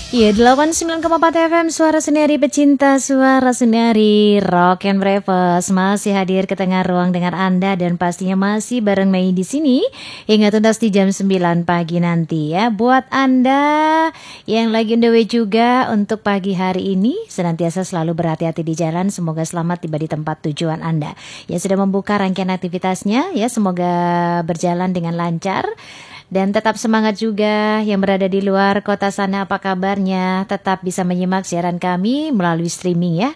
Iya, 89,4 FM Suara Sendiri Pecinta Suara Sendiri Rock and Breakfast masih hadir ke tengah ruang dengar Anda dan pastinya masih bareng Mei di sini hingga tuntas di jam 9 pagi nanti ya. Buat Anda yang lagi on the way juga untuk pagi hari ini senantiasa selalu berhati-hati di jalan, semoga selamat tiba di tempat tujuan Anda. Ya sudah membuka rangkaian aktivitasnya ya, semoga berjalan dengan lancar. Dan tetap semangat juga yang berada di luar kota sana, apa kabarnya? Tetap bisa menyimak siaran kami melalui streaming ya,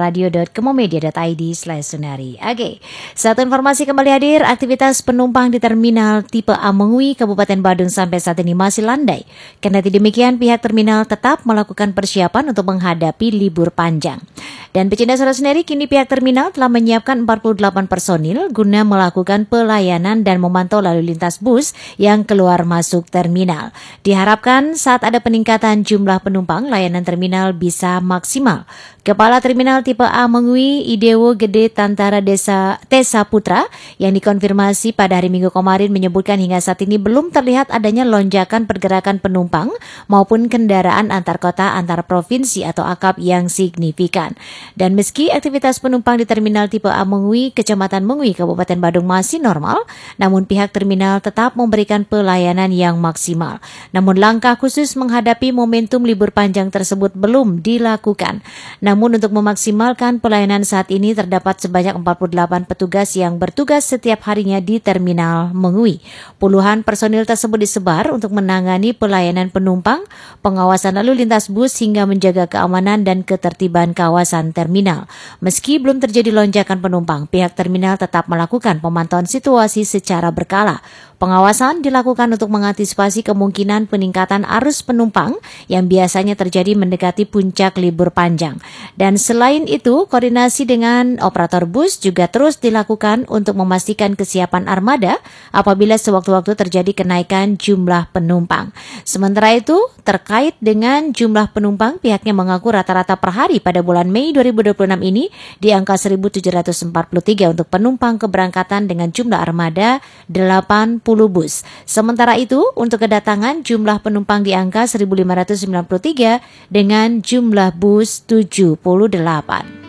radio.kemomedia.id/sunari. Oke, satu informasi kembali hadir, aktivitas penumpang di terminal tipe A Mengui, Kabupaten Badung sampai saat ini masih landai. Kendati demikian, pihak terminal tetap melakukan persiapan untuk menghadapi libur panjang. Dan pecinta suara sendiri, kini pihak terminal telah menyiapkan 48 personil guna melakukan pelayanan dan memantau lalu lintas bus yang keluar masuk terminal. Diharapkan saat ada peningkatan jumlah penumpang, layanan terminal bisa maksimal. Kepala Terminal Tipe A Mengui, Idewo Gede Tantara Tesa Putra, yang dikonfirmasi pada hari Minggu kemarin menyebutkan hingga saat ini belum terlihat adanya lonjakan pergerakan penumpang maupun kendaraan antar kota, antar provinsi atau akap yang signifikan. Dan meski aktivitas penumpang di Terminal Tipe A Mengui, Kecamatan Mengui, Kabupaten Badung masih normal, namun pihak terminal tetap memberikan pelayanan yang maksimal. Namun langkah khusus menghadapi momentum libur panjang tersebut belum dilakukan. Namun untuk memaksimalkan pelayanan saat ini terdapat sebanyak 48 petugas yang bertugas setiap harinya di Terminal Mengui. Puluhan personil tersebut disebar untuk menangani pelayanan penumpang, pengawasan lalu lintas bus hingga menjaga keamanan dan ketertiban kawasan terminal. Meski belum terjadi lonjakan penumpang, pihak terminal tetap melakukan pemantauan situasi secara berkala. Pengawasan dilakukan untuk mengantisipasi kemungkinan peningkatan arus penumpang yang biasanya terjadi mendekati puncak libur panjang. Dan selain itu, koordinasi dengan operator bus juga terus dilakukan untuk memastikan kesiapan armada apabila sewaktu-waktu terjadi kenaikan jumlah penumpang. Sementara itu, terkait dengan jumlah penumpang, pihaknya mengaku rata-rata per hari pada bulan Mei 2026 ini di angka 1.743 untuk penumpang keberangkatan dengan jumlah armada 80 bus. Sementara itu, untuk kedatangan jumlah penumpang di angka 1.593 dengan jumlah bus 78.